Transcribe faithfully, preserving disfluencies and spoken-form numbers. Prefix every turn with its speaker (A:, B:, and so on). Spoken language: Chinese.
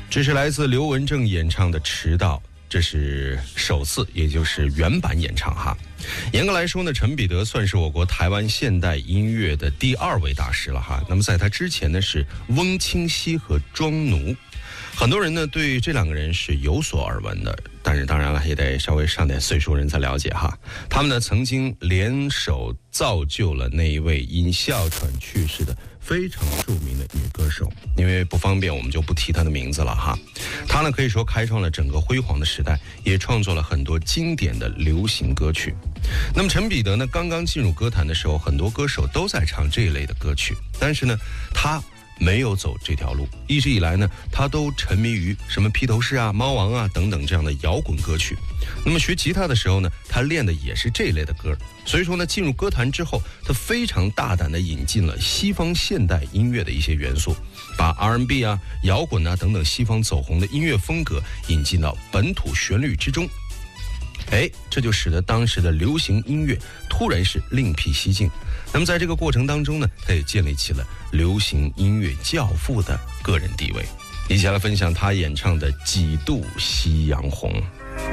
A: 这是来自刘文正演唱的《迟到》，这是首次，也就是原版演唱哈。严格来说呢，陈彼得算是我国台湾现代音乐的第二位大师了哈。那么在他之前呢是翁清溪和庄奴，很多人呢对这两个人是有所耳闻的，但是当然了也得稍微上点岁数人才了解哈。他们呢曾经联手造就了那一位因哮喘去世的非常著名的女歌手，因为不方便我们就不提她的名字了哈。她呢可以说开创了整个辉煌的时代，也创作了很多经典的流行歌曲。那么陈彼得呢刚刚进入歌坛的时候，很多歌手都在唱这一类的歌曲，但是呢他没有走这条路，一直以来呢他都沉迷于什么披头士啊、猫王啊等等这样的摇滚歌曲。那么学吉他的时候呢，他练的也是这一类的歌，所以说呢进入歌坛之后，他非常大胆地引进了西方现代音乐的一些元素，把 R and B 啊、摇滚啊等等西方走红的音乐风格引进到本土旋律之中。哎，这就使得当时的流行音乐突然是另辟蹊径。那么在这个过程当中呢，他也建立起了流行音乐教父的个人地位。一起来分享他演唱的《几度夕阳红》。